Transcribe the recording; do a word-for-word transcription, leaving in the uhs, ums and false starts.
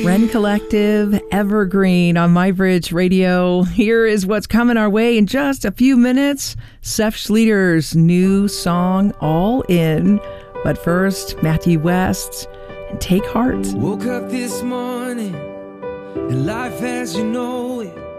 Ren Collective, Evergreen on My Bridge Radio. Here is what's coming our way in just a few minutes. Seth Schleter's new song, All In. But first, Matthew West and Take Heart. Woke up this morning and life as you know it